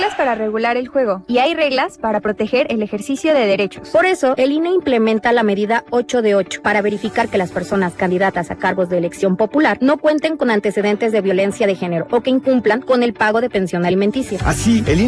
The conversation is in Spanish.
reglas para regular el juego y hay reglas para proteger el ejercicio de derechos. Por eso, el INE implementa la medida 8 de 8 para verificar que las personas candidatas a cargos de elección popular no cuenten con antecedentes de violencia de género o que incumplan con el pago de pensión alimenticia. Así, el INE